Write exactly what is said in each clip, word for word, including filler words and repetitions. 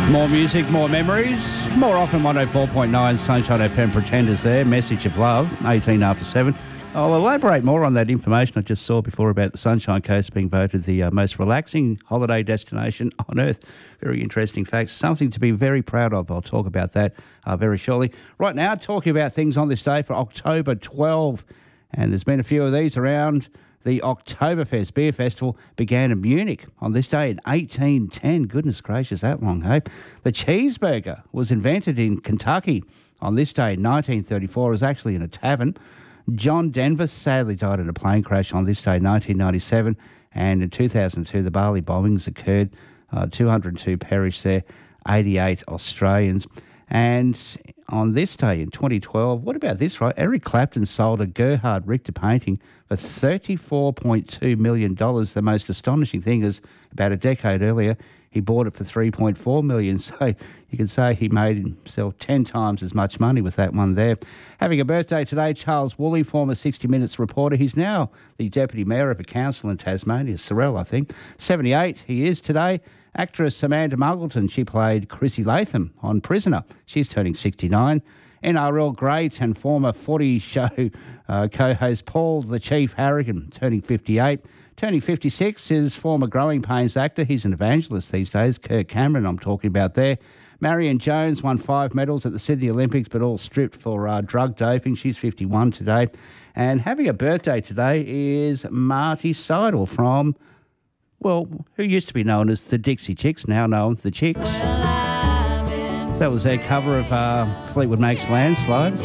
More music, more memories. More often one oh four point nine Sunshine F M Pretenders there. Message of love, eighteen after seven. I'll elaborate more on that information I just saw before about the Sunshine Coast being voted the uh, most relaxing holiday destination on earth. Very interesting facts. Something to be very proud of. I'll talk about that uh, very shortly. Right now, talking about things on this day for October twelfth. And there's been a few of these around. The Oktoberfest Beer Festival began in Munich on this day in eighteen ten. Goodness gracious, that long, hey? The cheeseburger was invented in Kentucky on this day in nineteen thirty-four. It was actually in a tavern. John Denver sadly died in a plane crash on this day in nineteen ninety-seven. And in two thousand two, the Bali bombings occurred. Uh, two hundred two perished there, eighty-eight Australians. And on this day in twenty twelve, what about this, right? Eric Clapton sold a Gerhard Richter painting for thirty-four point two million dollars. The most astonishing thing is about a decade earlier, he bought it for three point four million dollars. So you can say he made himself ten times as much money with that one there. Having a birthday today, Charles Woolley, former sixty minutes reporter. He's now the Deputy Mayor of a council in Tasmania, Sorell, I think. seventy-eight he is today. Actress Samantha Muggleton, she played Chrissy Latham on Prisoner. She's turning sixty-nine. N R L great and former footy show uh, co-host Paul the Chief Harrigan, turning fifty-eight. Turning fifty-six is former Growing Pains actor. He's an evangelist these days. Kirk Cameron, I'm talking about there. Marion Jones won five medals at the Sydney Olympics, but all stripped for uh, drug doping. She's fifty-one today. And having a birthday today is Marty Seidel from, well, who used to be known as the Dixie Chicks, now known as the Chicks. Well, that was their cover of uh, Fleetwood Mac's Landslide.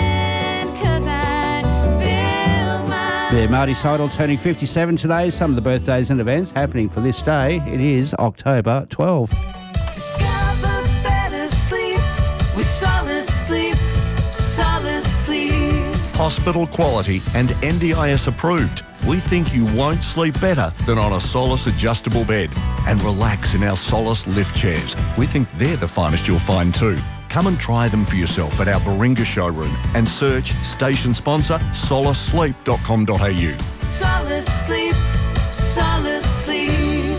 Yeah, Marty Seidel turning fifty-seven today. Some of the birthdays and events happening for this day. It is October twelfth. Discover better sleep with solid sleep, solid sleep. Hospital quality and N D I S approved. We think you won't sleep better than on a Solace adjustable bed. And relax in our Solace lift chairs. We think they're the finest you'll find too. Come and try them for yourself at our Baringa showroom and search station sponsor solace sleep dot com dot a u. Solid sleep, solid sleep.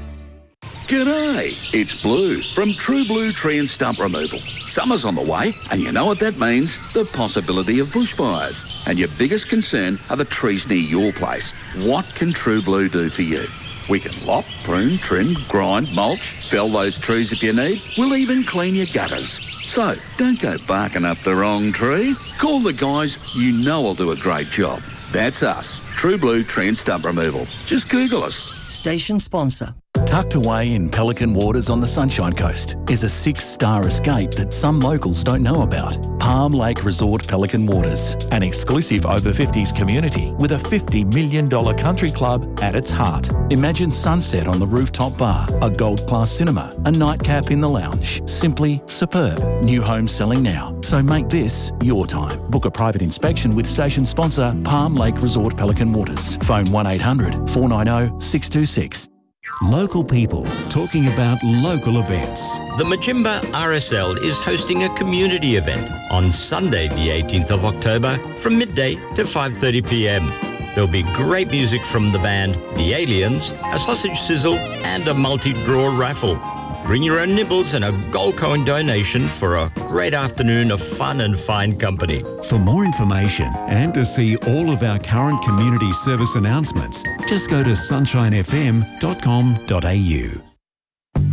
G'day, it's Blue from True Blue Tree and Stump Removal. Summer's on the way, and you know what that means? The possibility of bushfires. And your biggest concern are the trees near your place. What can True Blue do for you? We can lop, prune, trim, grind, mulch, fell those trees if you need. We'll even clean your gutters. So, don't go barking up the wrong tree. Call the guys you know will do a great job. That's us, True Blue Tree and Stump Removal. Just Google us. Station sponsor. Tucked away in Pelican Waters on the Sunshine Coast is a six-star escape that some locals don't know about. Palm Lake Resort Pelican Waters, an exclusive over fifties community with a fifty million dollars country club at its heart. Imagine sunset on the rooftop bar, a gold-class cinema, a nightcap in the lounge. Simply superb. New homes selling now, so make this your time. Book a private inspection with station sponsor Palm Lake Resort Pelican Waters. Phone one eight hundred, four nine zero, six two six. Local people talking about local events. The Majimba R S L is hosting a community event on Sunday the eighteenth of October from midday to five thirty p m. There'll be great music from the band The Aliens, a sausage sizzle and a multi-draw raffle. Bring your own nibbles and a gold coin donation for a great afternoon of fun and fine company. For more information and to see all of our current community service announcements, just go to sunshine f m dot com dot a u.